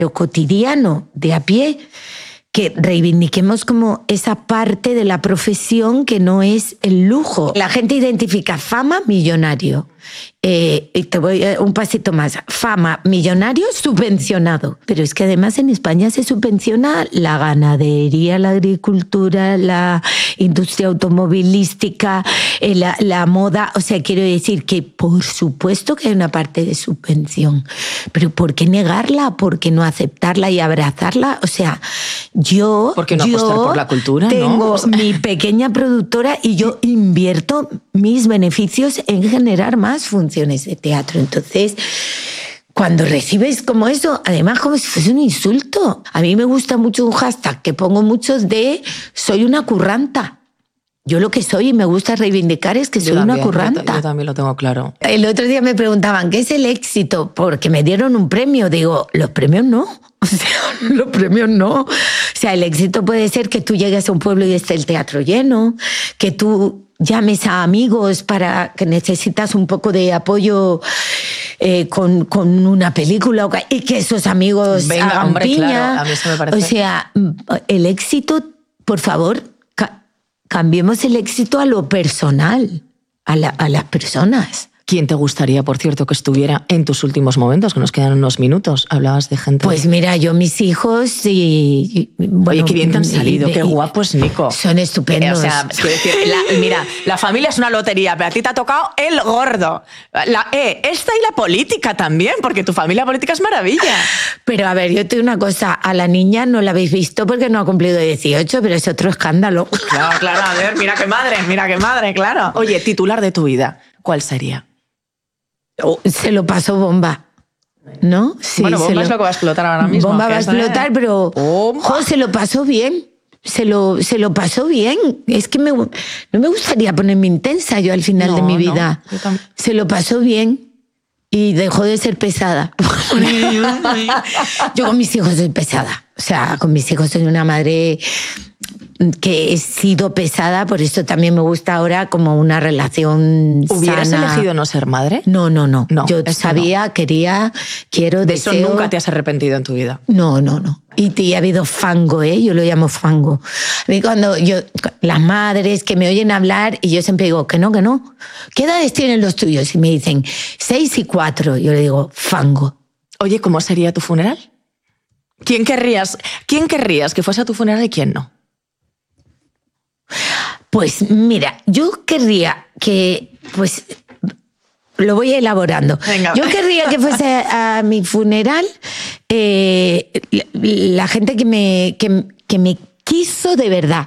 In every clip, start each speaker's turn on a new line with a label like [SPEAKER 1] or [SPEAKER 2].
[SPEAKER 1] lo cotidiano, de a pie, que reivindiquemos como esa parte de la profesión que no es el lujo. La gente identifica fama, millonario. Y te voy un pasito más. Fama, millonario, subvencionado. Pero es que además en España se subvenciona la ganadería, la agricultura, la industria automovilística, la moda. O sea, quiero decir que por supuesto que hay una parte de subvención. Pero ¿por qué negarla? ¿Por qué no aceptarla y abrazarla? O sea,
[SPEAKER 2] ¿por qué no apostar por la cultura?
[SPEAKER 1] Tengo mi pequeña productora y yo invierto mis beneficios en generar más funciones de teatro. Entonces, cuando recibes como eso, además como si fuese un insulto. A mí me gusta mucho un hashtag que pongo muchos de soy una curranta. Yo lo que soy y me gusta reivindicar es que soy una curranta.
[SPEAKER 2] Yo también lo tengo claro.
[SPEAKER 1] El otro día me preguntaban, ¿qué es el éxito? Porque me dieron un premio. Digo, los premios no. O sea, los premios no. O sea, el éxito puede ser que tú llegues a un pueblo y esté el teatro lleno, que tú llames a amigos para que necesitas un poco de apoyo con una película y que esos amigos hagan piña.
[SPEAKER 2] Claro, a mí eso me parece.
[SPEAKER 1] O sea, el éxito, por favor, cambiemos el éxito a lo personal, a las personas.
[SPEAKER 2] ¿Quién te gustaría, por cierto, que estuviera en tus últimos momentos? Que nos quedan unos minutos. Hablabas de gente...
[SPEAKER 1] Pues mira, yo mis hijos y bueno,
[SPEAKER 2] oye, qué bien te han salido, qué guapo es Nico.
[SPEAKER 1] Son estupendos.
[SPEAKER 2] O sea, quiero decir, mira, la familia es una lotería, pero a ti te ha tocado el gordo. Esta y la política también, porque tu familia política es maravilla.
[SPEAKER 1] Pero a ver, yo te digo una cosa, a la niña no la habéis visto porque no ha cumplido 18, pero es otro escándalo.
[SPEAKER 2] Claro, a ver, mira qué madre, claro. Oye, titular de tu vida, ¿cuál sería?
[SPEAKER 1] Se lo pasó bomba, ¿no? Sí,
[SPEAKER 2] bueno, bomba es lo que va a explotar ahora mismo.
[SPEAKER 1] Bomba va a explotar, pero se lo pasó bien. Se lo pasó bien. Es que no me gustaría ponerme intensa yo al final de mi vida. Se lo pasó bien y dejó de ser pesada. Yo con mis hijos soy pesada. O sea, con mis hijos soy una madre que he sido pesada, por eso también me gusta ahora como una relación
[SPEAKER 2] ¿Hubieras
[SPEAKER 1] sana.
[SPEAKER 2] elegido no ser madre?
[SPEAKER 1] No. Yo sabía, quería, quiero, deseo...
[SPEAKER 2] ¿De eso nunca te has arrepentido en tu vida?
[SPEAKER 1] No. Y ha habido fango, yo lo llamo fango. A mí cuando las madres que me oyen hablar y yo siempre digo que no. ¿Qué edades tienen los tuyos? Y me dicen 6 y 4. Yo le digo fango.
[SPEAKER 2] Oye, ¿cómo sería tu funeral? ¿Quién querrías que fuese a tu funeral y quién no?
[SPEAKER 1] Pues mira, yo querría que, pues lo voy elaborando.
[SPEAKER 2] Venga.
[SPEAKER 1] Yo querría que fuese a mi funeral la gente que me quiso de verdad.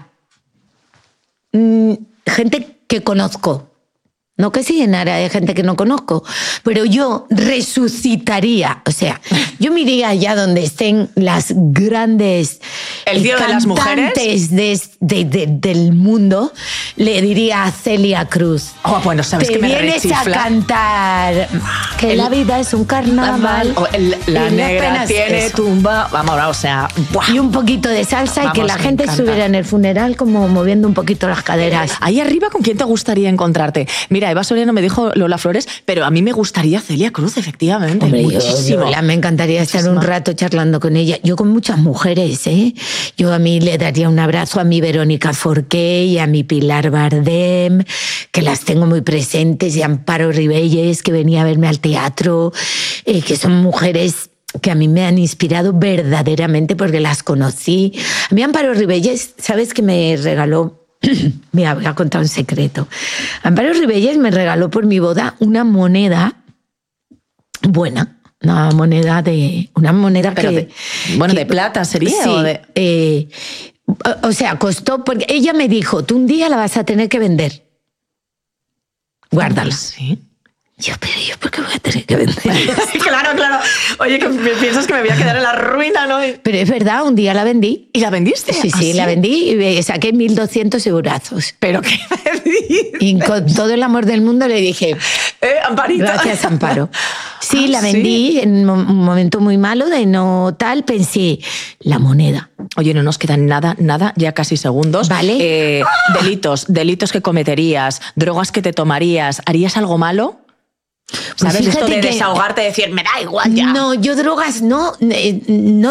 [SPEAKER 1] Gente que conozco. No que se llenara de gente que no conozco, pero yo resucitaría. O sea, yo me iría allá donde estén las grandes cantantes del mundo. Le diría a Celia Cruz.
[SPEAKER 2] Bueno, sabes que me
[SPEAKER 1] vienes
[SPEAKER 2] rechifla.
[SPEAKER 1] A cantar que la vida es un carnaval.
[SPEAKER 2] La negra tiene tumba. Vamos, o sea... ¡buah!
[SPEAKER 1] Y un poquito de salsa y que la gente estuviera en el funeral como moviendo un poquito las caderas.
[SPEAKER 2] Ahí arriba, ¿con quién te gustaría encontrarte? Mira, Eva Soriano me dijo Lola Flores, pero a mí me gustaría Celia Cruz, efectivamente.
[SPEAKER 1] Hombre,
[SPEAKER 2] muchísimo.
[SPEAKER 1] Me encantaría estar un rato charlando con ella. Yo con muchas mujeres, Yo a mí le daría un abrazo a mi Verónica Forqué y a mi Pilar Bardem, que las tengo muy presentes, y a Amparo Ribelles, que venía a verme al teatro, que son mujeres que a mí me han inspirado verdaderamente porque las conocí. A mí Amparo Ribelles, ¿sabes qué me regaló? Me voy a contar un secreto. Amparo Ribelles me regaló por mi boda una moneda buena, una moneda de
[SPEAKER 2] plata sería.
[SPEAKER 1] Sí, o sea, costó, porque ella me dijo, tú un día la vas a tener que vender. Guárdala.
[SPEAKER 2] Sí.
[SPEAKER 1] Yo, pero yo, ¿por qué voy a tener que vender?
[SPEAKER 2] Claro. Oye, que piensas que me voy a quedar en la ruina, ¿no?
[SPEAKER 1] Pero es verdad, un día la vendí.
[SPEAKER 2] ¿Y la vendiste?
[SPEAKER 1] Sí, la vendí y saqué 1.200 eurazos.
[SPEAKER 2] ¿Pero qué me dices?
[SPEAKER 1] Y con todo el amor del mundo le dije,
[SPEAKER 2] Amparito.
[SPEAKER 1] Gracias, Amparo. Sí, la vendí en un momento muy malo de no tal, pensé, la moneda.
[SPEAKER 2] Oye, no nos quedan nada, ya casi segundos.
[SPEAKER 1] Vale.
[SPEAKER 2] Delitos que cometerías, drogas que te tomarías, ¿harías algo malo?
[SPEAKER 1] Pues
[SPEAKER 2] ¿Sabes? Esto de
[SPEAKER 1] que
[SPEAKER 2] desahogarte, decir, me da igual ya.
[SPEAKER 1] No, yo drogas no